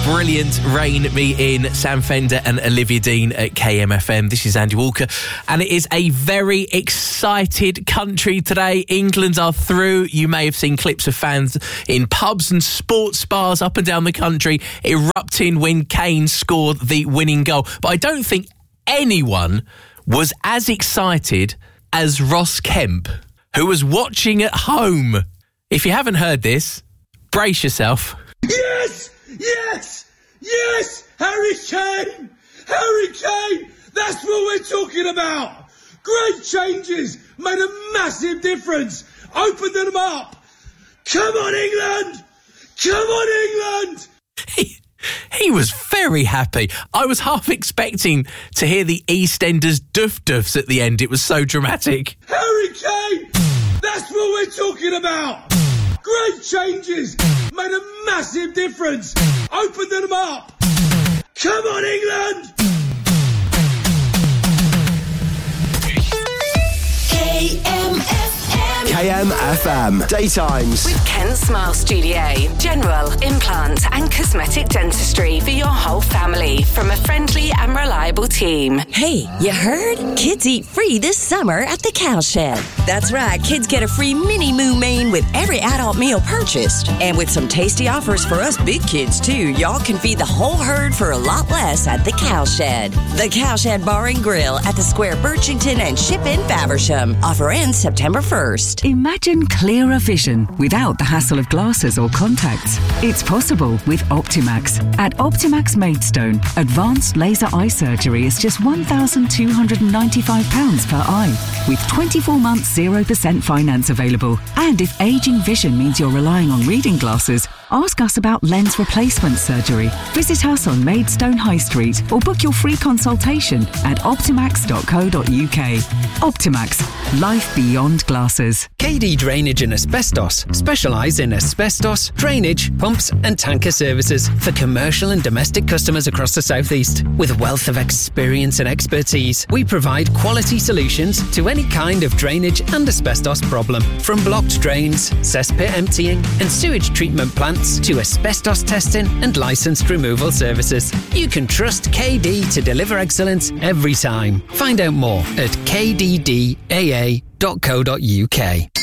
brilliant Rain Me In, Sam Fender and Olivia Dean at KMFM. This is Andy Walker, and it is a very excited country today. England are through. You may have seen clips of fans in pubs and sports bars up and down the country erupting when Kane scored the winning goal. But I don't think anyone was as excited as Ross Kemp, who was watching at home. If you haven't heard this, brace yourself. Yes! Yes! Yes! Harry Kane! Harry Kane! That's what we're talking about! Great changes! Made a massive difference! Opened them up! Come on, England! Come on, England! He was very happy. I was half expecting to hear the EastEnders duff-duffs at the end. It was so dramatic. Harry Kane! That's what we're talking about! Great changes! Made a massive difference! Opened them up! Come on, England! KMFM. Daytimes. With Ken Smile Studio. General, implant and cosmetic dentistry for your whole family from a friendly and reliable team. Hey, you heard? Kids eat free this summer at the Cowshed. That's right, kids get a free mini Moo Main with every adult meal purchased. And with some tasty offers for us big kids too, y'all can feed the whole herd for a lot less at the Cowshed. The Cowshed Bar and Grill at the Square Birchington and Ship in Faversham. Offer ends September 1st. Imagine clearer vision without the hassle of glasses or contacts. It's possible with Optimax. At Optimax Maidstone, advanced laser eye surgery is just £1,295 per eye, with 24 months 0% finance available. And if ageing vision means you're relying on reading glasses, ask us about lens replacement surgery. Visit us on Maidstone High Street or book your free consultation at optimax.co.uk. Optimax. Life beyond glasses. KD Drainage and Asbestos specialise in asbestos, drainage, pumps and tanker services for commercial and domestic customers across the South East. With a wealth of experience and expertise, we provide quality solutions to any kind of drainage and asbestos problem. From blocked drains, cesspit emptying and sewage treatment plants to asbestos testing and licensed removal services. You can trust KD to deliver excellence every time. Find out more at kddaa.co.uk.